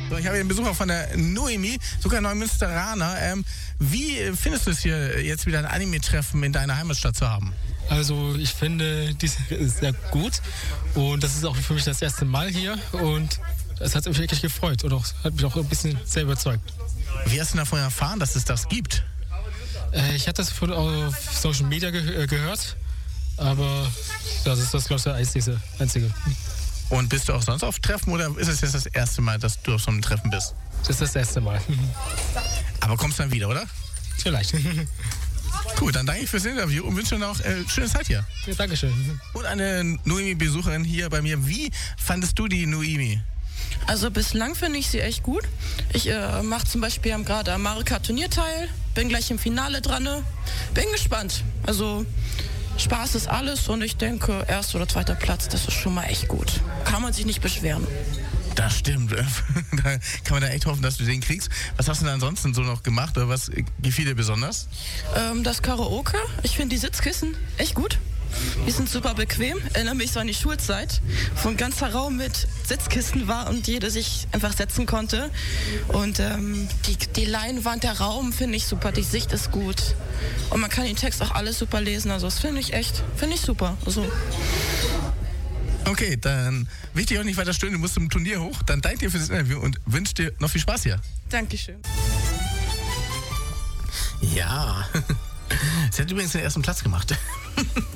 So, ich habe hier einen Besucher von der Noemi, sogar Neumünsteraner. Wie findest du es hier jetzt wieder ein Anime-Treffen in deiner Heimatstadt zu haben? Also ich finde dies sehr gut und das ist auch für mich das erste Mal hier und es hat mich wirklich gefreut und auch, hat mich auch ein bisschen sehr überzeugt. Wie hast du davon erfahren, dass es das gibt? Ich hatte das auf Social Media gehört, aber das ist das, glaube ich, das Einzige. Und bist du auch sonst auf Treffen oder ist es jetzt das erste Mal, dass du auf so einem Treffen bist? Das ist das erste Mal. Aber kommst dann wieder, oder? Vielleicht. Cool, dann danke ich fürs Interview und wünsche dir noch schöne Zeit hier. Ja, Dankeschön. Und eine Noemi-Besucherin hier bei mir. Wie fandest du die Noemi? Also bislang finde ich sie echt gut. Ich mache zum Beispiel gerade am Marika-Turnier teil, bin gleich im Finale dran. Bin gespannt. Also Spaß ist alles und ich denke, erster oder zweiter Platz, das ist schon mal echt gut. Kann man sich nicht beschweren. Das stimmt. Da kann man da echt hoffen, dass du den kriegst. Was hast du denn ansonsten so noch gemacht oder was gefiel dir besonders? Das Karaoke. Ich finde die Sitzkissen echt gut. Die sind super bequem. Erinnere mich so an die Schulzeit, wo ein ganzer Raum mit Sitzkisten war und jeder sich einfach setzen konnte. Und die Leinwand, der Raum finde ich super, die Sicht ist gut. Und man kann den Text auch alles super lesen. Also das finde ich super. Also okay, dann will ich dich auch nicht weiter stören, du musst zum Turnier hoch. Dann danke dir für das Interview und wünsche dir noch viel Spaß hier. Dankeschön. Ja, sie hat übrigens den ersten Platz gemacht.